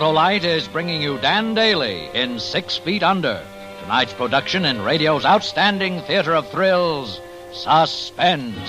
Autolite is bringing you Dan Daly in 6 Feet Under. Tonight's production in radio's outstanding theater of thrills, Suspense.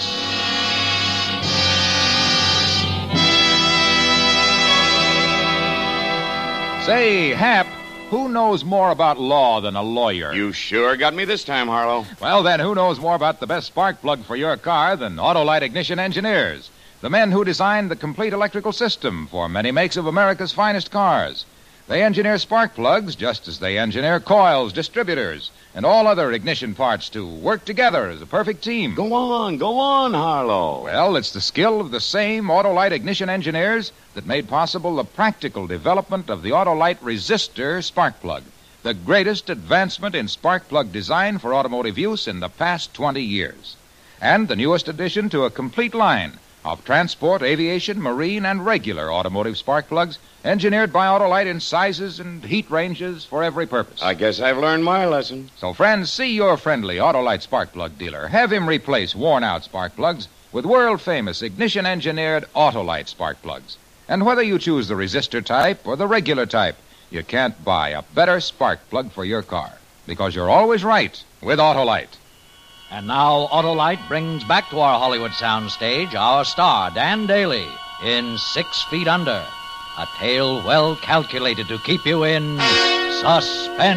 Say, Hap, who knows more about law than a lawyer? You sure got me this time, Harlow. Well, then, who knows more about the best spark plug for your car than Autolite Ignition Engineers? The men who designed the complete electrical system for many makes of America's finest cars. They engineer spark plugs just as they engineer coils, distributors, and all other ignition parts to work together as a perfect team. Go on, Harlow. Well, it's the skill of the same Autolite Ignition Engineers that made possible the practical development of the Autolite Resistor spark plug, the greatest advancement in spark plug design for automotive use in the past 20 years, and the newest addition to a complete line of transport, aviation, marine, and regular automotive spark plugs engineered by Autolite in sizes and heat ranges for every purpose. I guess I've learned my lesson. So, friends, see your friendly Autolite spark plug dealer. Have him replace worn-out spark plugs with world-famous ignition-engineered Autolite spark plugs. And whether you choose the resistor type or the regular type, you can't buy a better spark plug for your car, because you're always right with Autolite. And now Autolite brings back to our Hollywood soundstage our star, Dan Daly, in 6 Feet Under. A tale well calculated to keep you in suspense.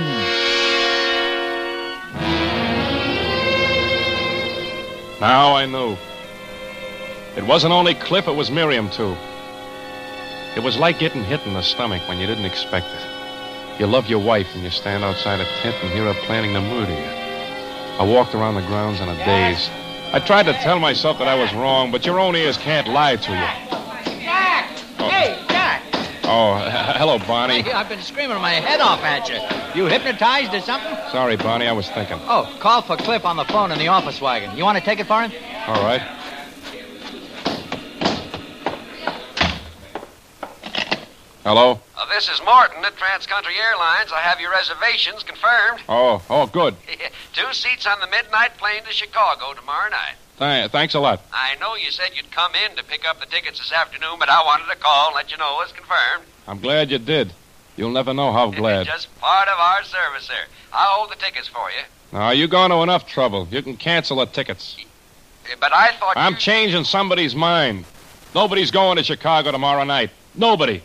Now I knew. It wasn't only Cliff, it was Miriam, too. It was like getting hit in the stomach when you didn't expect it. You love your wife and you stand outside a tent and hear her planning to murder you. I walked around the grounds in a daze. I tried to tell myself that I was wrong, but your own ears can't lie to you. Jack! Oh. Hey, Jack! Oh, hello, Barney. Hey, I've been screaming my head off at you. You hypnotized or something? Sorry, Barney, I was thinking. Oh, call for Cliff on the phone in the office wagon. You want to take it for him? All right. Hello? This is Morton at Transcountry Airlines. I have your reservations confirmed. Oh, good. 2 seats on the midnight plane to Chicago tomorrow night. Thanks a lot. I know you said you'd come in to pick up the tickets this afternoon, but I wanted to call and let you know it was confirmed. I'm glad you did. You'll never know how glad. Just part of our service, sir. I'll hold the tickets for you. Now, you've gone to enough trouble. You can cancel the tickets. But I thought I'm changing somebody's mind. Nobody's going to Chicago tomorrow night. Nobody.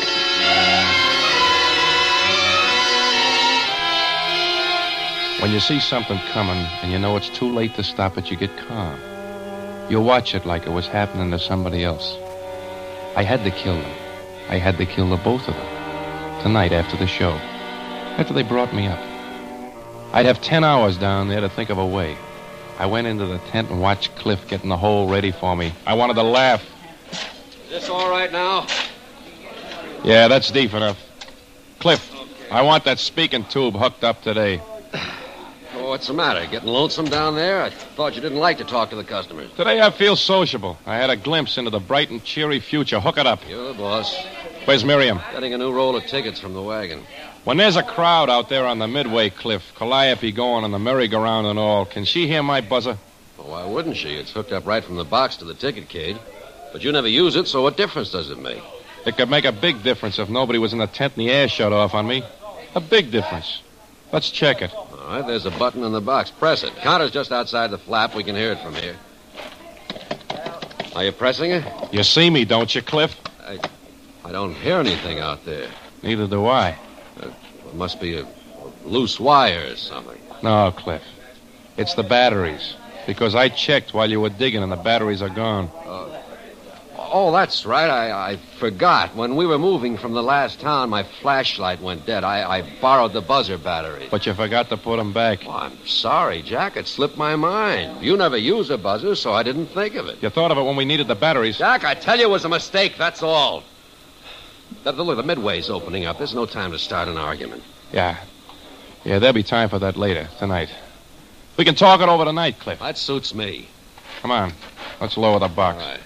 When you see something coming and you know it's too late to stop it, you get calm. You watch it like it was happening to somebody else. I had to kill them. I had to kill the both of them. Tonight after the show. After they brought me up. I'd have 10 hours down there to think of a way. I went into the tent and watched Cliff getting the hole ready for me. I wanted to laugh. Is this all right now? Yeah, that's deep enough. Cliff, I want that speaking tube hooked up today. What's the matter? Getting lonesome down there? I thought you didn't like to talk to the customers. Today I feel sociable. I had a glimpse into the bright and cheery future. Hook it up. You're the boss. Where's Miriam? Getting a new roll of tickets from the wagon. When there's a crowd out there on the Midway Cliff, Calliope going on the merry-go-round and all, can she hear my buzzer? Well, why wouldn't she? It's hooked up right from the box to the ticket cage. But you never use it, so what difference does it make? It could make a big difference if nobody was in the tent and the air shut off on me. A big difference. Let's check it. All right, there's a button in the box. Press it. Counter's just outside the flap. We can hear it from here. Are you pressing it? You see me, don't you, Cliff? I don't hear anything out there. Neither do I. It must be a loose wire or something. No, Cliff. It's the batteries. Because I checked while you were digging and the batteries are gone. Oh, that's right. I forgot. When we were moving from the last town, my flashlight went dead. I borrowed the buzzer battery. But you forgot to put them back. Well, I'm sorry, Jack. It slipped my mind. You never use a buzzer, so I didn't think of it. You thought of it when we needed the batteries. Jack, I tell you it was a mistake, that's all. Look, the Midway's opening up. There's no time to start an argument. Yeah, there'll be time for that later, tonight. We can talk it over tonight, Cliff. That suits me. Come on. Let's lower the box. All right.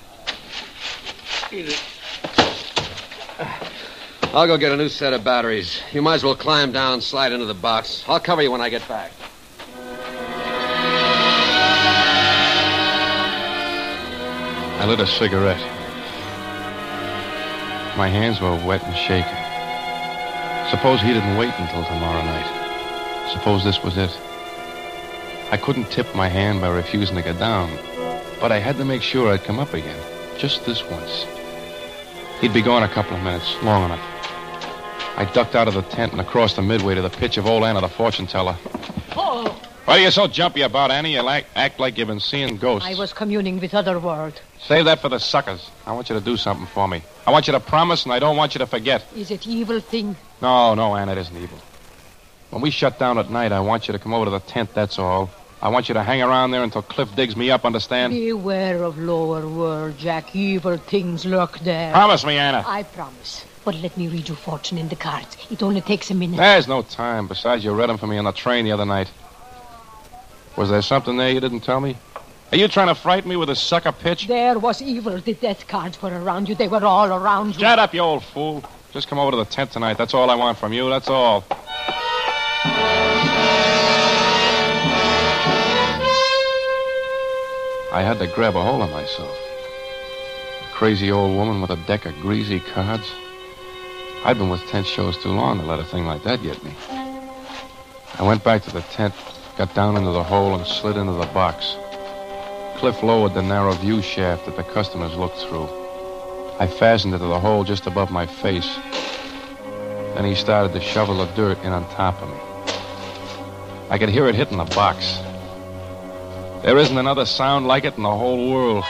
I'll go get a new set of batteries. You might as well climb down, slide into the box. I'll cover you when I get back. I lit a cigarette. My hands were wet and shaking. Suppose he didn't wait until tomorrow night. Suppose this was it. I couldn't tip my hand by refusing to get down, but I had to make sure I'd come up again, just this once. He'd be gone a couple of minutes, long enough. I ducked out of the tent and across the midway to the pitch of old Anna, the fortune teller. Oh! Why are you so jumpy about, Annie? You act like you've been seeing ghosts. I was communing with other world. Save that for the suckers. I want you to do something for me. I want you to promise, and I don't want you to forget. Is it evil thing? No, Anna, it isn't evil. When we shut down at night, I want you to come over to the tent, that's all. I want you to hang around there until Cliff digs me up, understand? Beware of lower world, Jack. Evil things lurk there. Promise me, Anna. I promise. But let me read your fortune in the cards. It only takes a minute. There's no time. Besides, you read them for me on the train the other night. Was there something there you didn't tell me? Are you trying to frighten me with a sucker pitch? There was evil. The death cards were around you. They were all around you. Shut up, you old fool. Just come over to the tent tonight. That's all I want from you. That's all. I had to grab a hold of myself. A crazy old woman with a deck of greasy cards. I'd been with tent shows too long to let a thing like that get me. I went back to the tent, got down into the hole, and slid into the box. Cliff lowered the narrow view shaft that the customers looked through. I fastened it to the hole just above my face. Then he started to shovel the dirt in on top of me. I could hear it hitting the box. There isn't another sound like it in the whole world.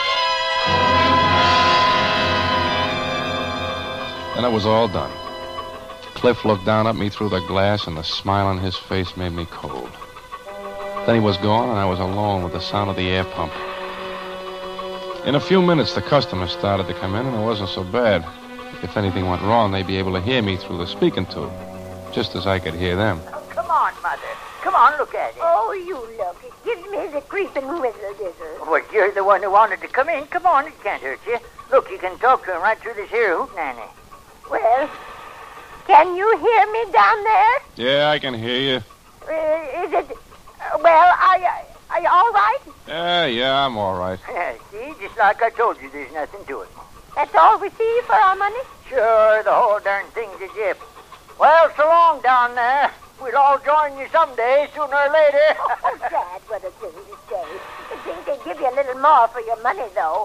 Then it was all done. Cliff looked down at me through the glass, and the smile on his face made me cold. Then he was gone, and I was alone with the sound of the air pump. In a few minutes, the customers started to come in, and it wasn't so bad. If anything went wrong, they'd be able to hear me through the speaking tube, just as I could hear them. Oh, come on, Mother. Come on, look at it. Oh, you look. It gives me the creeping whizzle-dizzle. But you're the one who wanted to come in. Come on, it can't hurt you. Look, you can talk to him right through this here hootenanny. Well, can you hear me down there? Yeah, I can hear you. Is it... well, are you all right? Yeah, I'm all right. See, just like I told you, there's nothing to it. That's all we see for our money? Sure, the whole darn thing's a jip. Well, so long down there. We'll all join you someday, sooner or later. Oh, Dad, what a thing to say. I think they'd give you a little more for your money, though.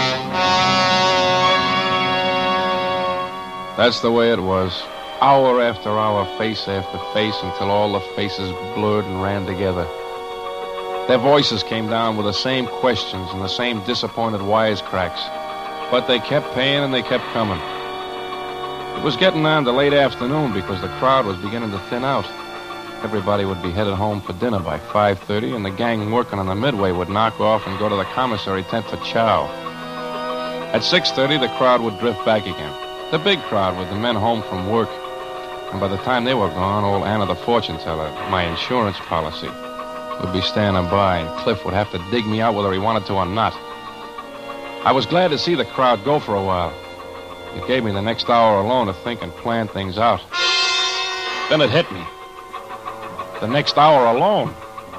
That's the way it was. Hour after hour, face after face, until all the faces blurred and ran together. Their voices came down with the same questions and the same disappointed wisecracks. But they kept paying and they kept coming. It was getting on to late afternoon because the crowd was beginning to thin out. Everybody would be headed home for dinner by 5:30, and the gang working on the midway would knock off and go to the commissary tent for chow. At 6:30, the crowd would drift back again. The big crowd with the men home from work. And by the time they were gone, old Anna the fortune teller, my insurance policy, would be standing by, and Cliff would have to dig me out whether he wanted to or not. I was glad to see the crowd go for a while. It gave me the next hour alone to think and plan things out. Then it hit me. The next hour alone.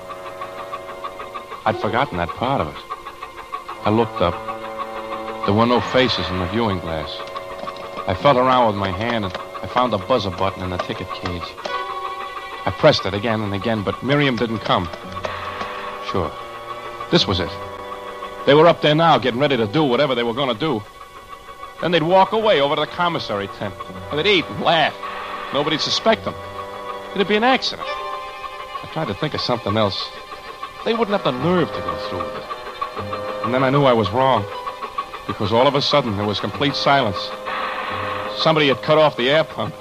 I'd forgotten that part of it. I looked up. There were no faces in the viewing glass. I felt around with my hand, and I found the buzzer button in the ticket cage. I pressed it again and again, but Miriam didn't come. Sure. This was it. They were up there now, getting ready to do whatever they were going to do. Then they'd walk away over to the commissary tent. And they'd eat and laugh. Nobody'd suspect them. It'd be an accident. I tried to think of something else. They wouldn't have the nerve to go through with it. And then I knew I was wrong. Because all of a sudden, there was complete silence. Somebody had cut off the air pump.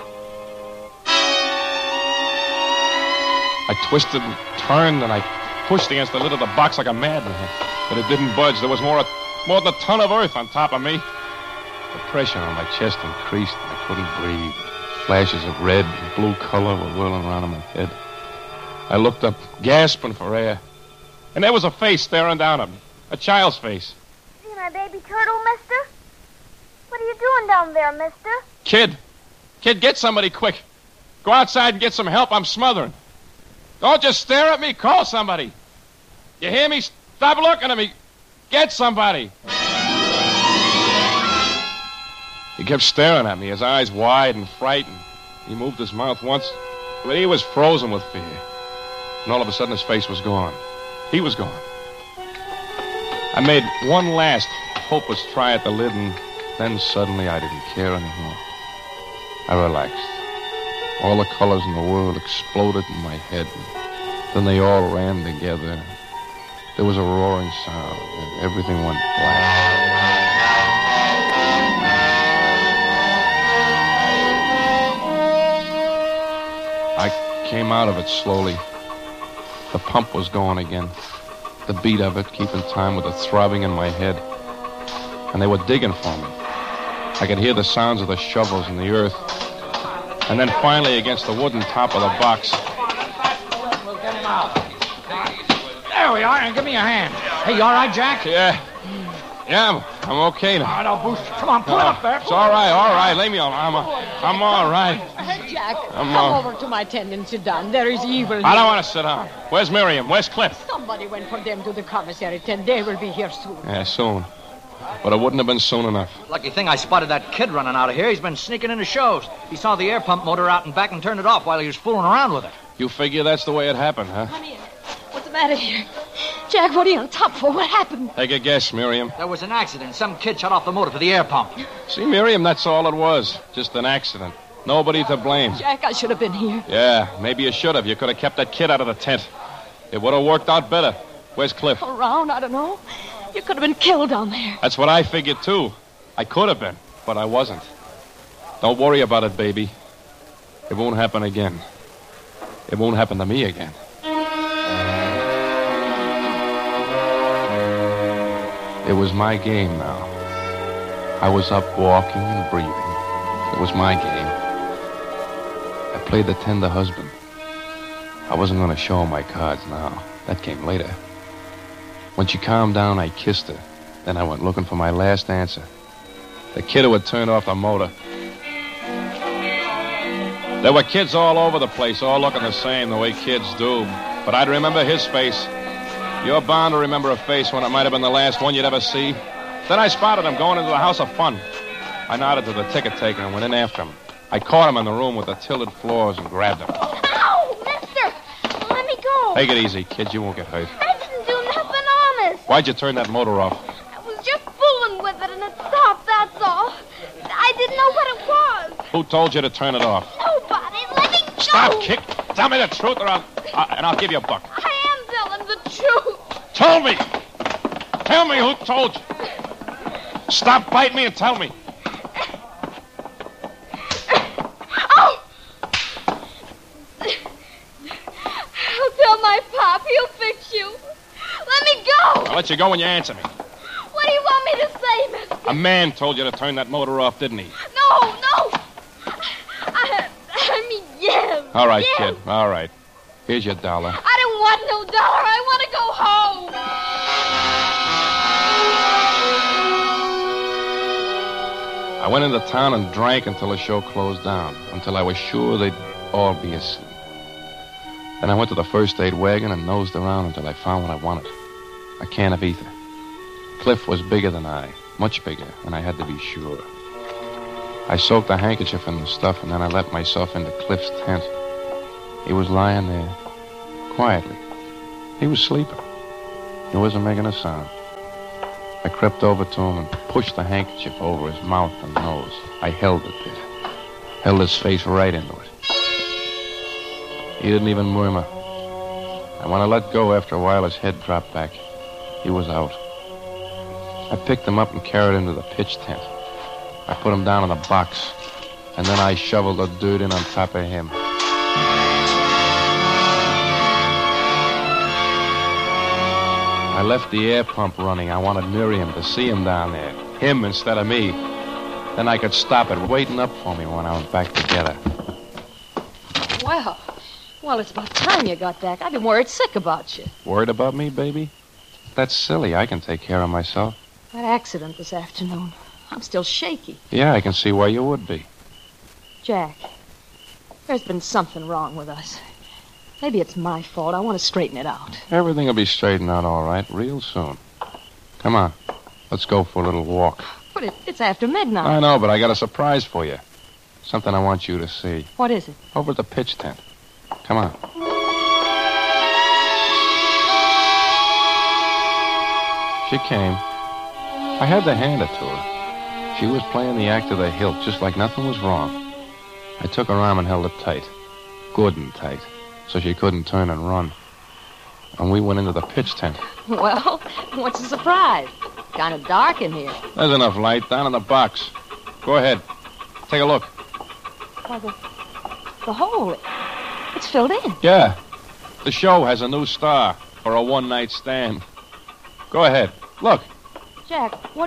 I twisted and turned, and I pushed against the lid of the box like a madman. But it didn't budge. There was more than a ton of earth on top of me. The pressure on my chest increased, and I couldn't breathe. Flashes of red and blue color were whirling around in my head. I looked up, gasping for air. And there was a face staring down at me. A child's face. See my baby turtle, mister? What are you doing down there, mister? Kid, get somebody quick. Go outside and get some help. I'm smothering. Don't just stare at me. Call somebody. You hear me? Stop looking at me. Get somebody. He kept staring at me, his eyes wide and frightened. He moved his mouth once, but he was frozen with fear. And all of a sudden, his face was gone. He was gone. I made one last hopeless try at the lid, and then suddenly I didn't care anymore. I relaxed. All the colors in the world exploded in my head, and then they all ran together. There was a roaring sound, and everything went black. I came out of it slowly. The pump was going again. The beat of it keeping time with the throbbing in my head. And they were digging for me. I could hear the sounds of the shovels in the earth. And then finally against the wooden top of the box. We'll get him out. There we are, and give me a hand. Hey, you all right, Jack? Yeah, I'm okay now. All right, I'll boost you. Come on, pull it up there. It's all right. Leave me alone. I'm all right. Jack, I'm come over to my tent and sit down. There is evil here. I don't want to sit down. Where's Miriam? Where's Cliff? Somebody went for them to the commissary tent. They will be here soon. Yeah, soon. But it wouldn't have been soon enough. Lucky thing I spotted that kid running out of here. He's been sneaking into shows. He saw the air pump motor out and back and turned it off while he was fooling around with it. You figure that's the way it happened, huh? Come in. What's the matter here? Jack, what are you on top for? What happened? Take a guess, Miriam. There was an accident. Some kid shut off the motor for the air pump. See, Miriam, that's all it was. Just an accident. Nobody to blame. Jack, I should have been here. Yeah, maybe you should have. You could have kept that kid out of the tent. It would have worked out better. Where's Cliff? Around, I don't know. You could have been killed down there. That's what I figured, too. I could have been, but I wasn't. Don't worry about it, baby. It won't happen again. It won't happen to me again. It was my game now. I was up walking and breathing. It was my game. I played the tender husband. I wasn't going to show her my cards now. That came later. When she calmed down, I kissed her. Then I went looking for my last answer. The kid who had turned off the motor. There were kids all over the place, all looking the same, the way kids do. But I'd remember his face. You're bound to remember a face when it might have been the last one you'd ever see. Then I spotted him going into the House of Fun. I nodded to the ticket taker and went in after him. I caught him in the room with the tilted floors and grabbed him. Ow, mister! Let me go. Take it easy, kid. You won't get hurt. I didn't do nothing, honest. Why'd you turn that motor off? I was just fooling with it and it stopped, that's all. I didn't know what it was. Who told you to turn it off? Nobody. Let me go. Stop, kid. Tell me the truth or I'll give you a buck. I am telling the truth. Told me. Tell me who told you. Stop biting me and tell me. Oh! I'll tell my pop. He'll fix you. Let me go. I'll let you go when you answer me. What do you want me to say, mister? A man told you to turn that motor off, didn't he? No. I mean, yes. All right, yes. kid. All right. Here's your dollar. I don't want no dollar. I want to go home. I went into town and drank until the show closed down, until I was sure they'd all be asleep. Then I went to the first aid wagon and nosed around until I found what I wanted. A can of ether. Cliff was bigger than I, much bigger, and I had to be sure. I soaked the handkerchief in the stuff, and then I let myself into Cliff's tent. He was lying there, quietly. He was sleeping. He wasn't making a sound. I crept over to him and pushed the handkerchief over his mouth and nose. I held it there. Held his face right into it. He didn't even murmur. And when I let go after a while, his head dropped back. He was out. I picked him up and carried him to the pitch tent. I put him down in a box, and then I shoveled the dirt in on top of him. I left the air pump running. I wanted Miriam to see him down there. Him instead of me. Then I could stop it waiting up for me when I was back together. Well, it's about time you got back. I've been worried sick about you. Worried about me, baby? That's silly. I can take care of myself. That accident this afternoon. I'm still shaky. Yeah, I can see why you would be. Jack, there's been something wrong with us. Maybe it's my fault. I want to straighten it out. Everything will be straightened out all right real soon. Come on. Let's go for a little walk. But it's after midnight. I know, but I got a surprise for you. Something I want you to see. What is it? Over at the pitch tent. Come on. She came. I had to hand it to her. She was playing the act of the hilt, just like nothing was wrong. I took her arm and held it tight. Good and tight. So she couldn't turn and run. And we went into the pitch tent. Well, what's the surprise? Kind of dark in here. There's enough light down in the box. Go ahead. Take a look. Why, the hole, it's filled in. Yeah. The show has a new star for a one-night stand. Go ahead. Look. Jack, what?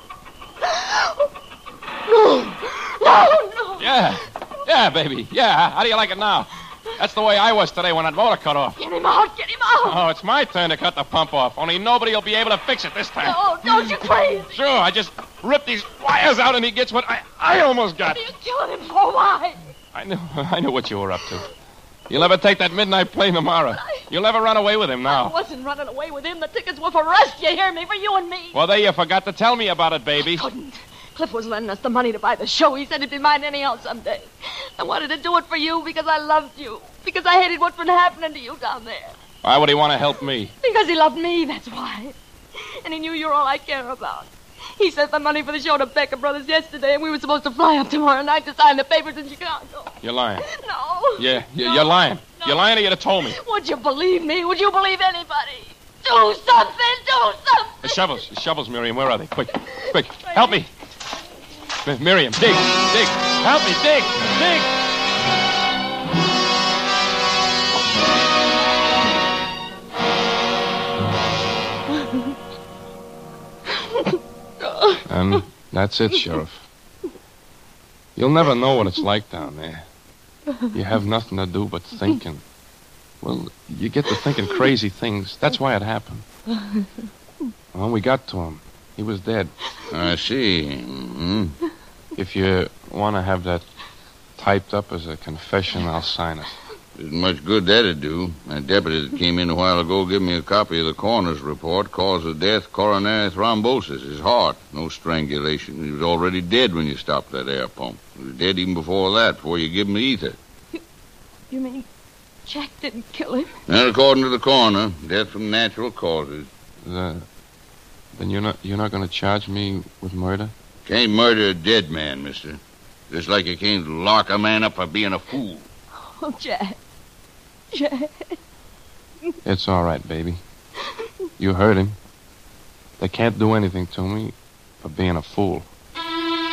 No! Yeah. Yeah, baby. Yeah. How do you like it now? That's the way I was today when that motor cut off. Get him out! Get him out! Oh, it's my turn to cut the pump off. Only nobody will be able to fix it this time. No, don't you please! Sure, I just rip these wires out and he gets what I almost got. What are you killing him for? Why? I knew what you were up to. You'll never take that midnight plane tomorrow. You'll never run away with him I now. wasn't running away with him. The tickets were for us, you hear me? For you and me. Well, there you forgot to tell me about it, baby. I couldn't. Cliff was lending us the money to buy the show. He said he'd be mine anyhow someday. I wanted to do it for you because I loved you. Because I hated what's been happening to you down there. Why would he want to help me? Because he loved me, that's why. And he knew you're all I care about. He sent the money for the show to Becker Brothers yesterday, and we were supposed to fly up tomorrow night to sign the papers in Chicago. You're lying. No. Yeah, No. you're lying. No. You're lying or you'd have told me. Would you believe me? Would you believe anybody? Do something! Do something! The shovels, Miriam. Where are they? Quick. Help me. Miriam, dig. Help me, dig. And that's it, Sheriff. You'll never know what it's like down there. You have nothing to do but thinking. Well, you get to thinking crazy things. That's why it happened. When we got to him, he was dead. I see. Mm-hmm. If you want to have that typed up as a confession, I'll sign it. Isn't much good that'd do. That deputy that came in a while ago gave me a copy of the coroner's report. Cause of death, coronary thrombosis. His heart. No strangulation. He was already dead when you stopped that air pump. He was dead even before that, before you give him the ether. You mean Jack didn't kill him? Not according to the coroner. Death from natural causes. Then you're not going to charge me with murder? Can't murder a dead man, mister. Just like you can't lock a man up for being a fool. Oh, Jack. It's all right, baby. You heard him. They can't do anything to me for being a fool.